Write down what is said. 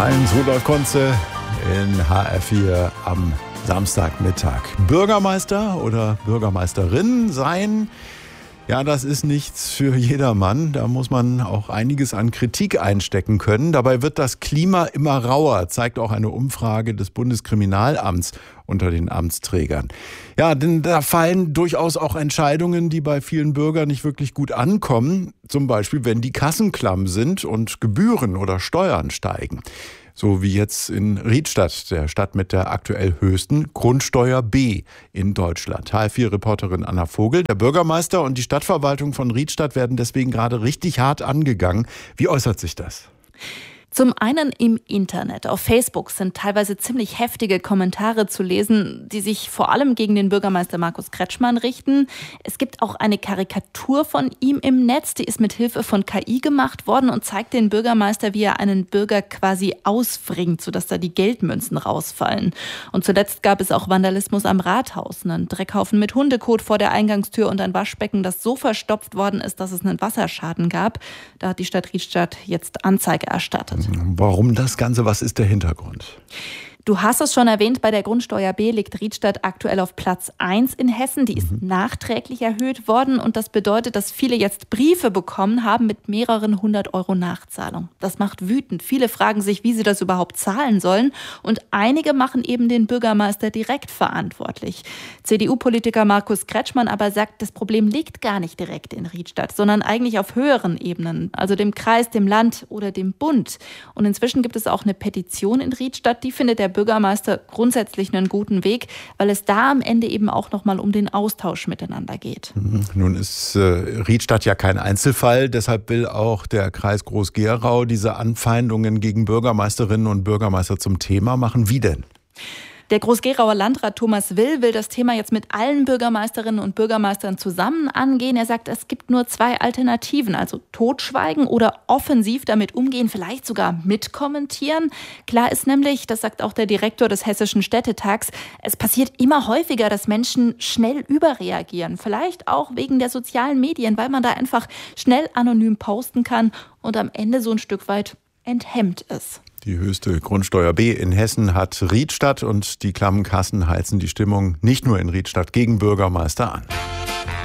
Heinz-Rudolf Kunze in HR4 am Samstagmittag. Bürgermeister oder Bürgermeisterin sein, ja, das ist nichts für jedermann. Da muss man auch einiges an Kritik einstecken können. Dabei wird das Klima immer rauer, zeigt auch eine Umfrage des Bundeskriminalamts unter den Amtsträgern. Ja, denn da fallen durchaus auch Entscheidungen, die bei vielen Bürgern nicht wirklich gut ankommen. Zum Beispiel, wenn die Kassen klamm sind und Gebühren oder Steuern steigen. So wie jetzt in Riedstadt, der Stadt mit der aktuell höchsten Grundsteuer B in Deutschland. HR4-Reporterin Anna Vogel. Der Bürgermeister und die Stadtverwaltung von Riedstadt werden deswegen gerade richtig hart angegangen. Wie äußert sich das? Zum einen im Internet. Auf Facebook sind teilweise ziemlich heftige Kommentare zu lesen, die sich vor allem gegen den Bürgermeister Markus Kretschmann richten. Es gibt auch eine Karikatur von ihm im Netz, die ist mit Hilfe von KI gemacht worden und zeigt den Bürgermeister, wie er einen Bürger quasi ausfringt, sodass da die Geldmünzen rausfallen. Und zuletzt gab es auch Vandalismus am Rathaus. Einen Dreckhaufen mit Hundekot vor der Eingangstür und ein Waschbecken, das so verstopft worden ist, dass es einen Wasserschaden gab. Da hat die Stadt Riedstadt jetzt Anzeige erstattet. Warum das Ganze? Was ist der Hintergrund? Du hast es schon erwähnt, bei der Grundsteuer B liegt Riedstadt aktuell auf Platz 1 in Hessen. Die ist nachträglich erhöht worden und das bedeutet, dass viele jetzt Briefe bekommen haben mit mehreren 100 Euro Nachzahlung. Das macht wütend. Viele fragen sich, wie sie das überhaupt zahlen sollen und einige machen eben den Bürgermeister direkt verantwortlich. CDU-Politiker Markus Kretschmann aber sagt, das Problem liegt gar nicht direkt in Riedstadt, sondern eigentlich auf höheren Ebenen, also dem Kreis, dem Land oder dem Bund. Und inzwischen gibt es auch eine Petition in Riedstadt, die findet der Bürgermeister grundsätzlich einen guten Weg, weil es da am Ende eben auch nochmal um den Austausch miteinander geht. Nun ist Riedstadt ja kein Einzelfall, deshalb will auch der Kreis Groß-Gerau diese Anfeindungen gegen Bürgermeisterinnen und Bürgermeister zum Thema machen. Wie denn? Der Groß-Gerauer Landrat Thomas Will das Thema jetzt mit allen Bürgermeisterinnen und Bürgermeistern zusammen angehen. Er sagt, es gibt nur 2 Alternativen, also totschweigen oder offensiv damit umgehen, vielleicht sogar mitkommentieren. Klar ist nämlich, das sagt auch der Direktor des Hessischen Städtetags, es passiert immer häufiger, dass Menschen schnell überreagieren. Vielleicht auch wegen der sozialen Medien, weil man da einfach schnell anonym posten kann und am Ende so ein Stück weit enthemmt ist. Die höchste Grundsteuer B in Hessen hat Riedstadt und die klammen Kassen heizen die Stimmung nicht nur in Riedstadt gegen Bürgermeister an.